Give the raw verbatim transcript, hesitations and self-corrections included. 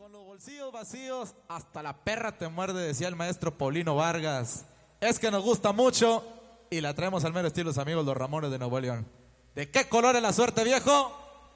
Con los bolsillos vacíos, hasta la perra te muerde, decía el maestro Paulino Vargas. Es que nos gusta mucho y la traemos al mero estilo los amigos los Ramones de Nuevo León. ¿De qué color es la suerte, viejo?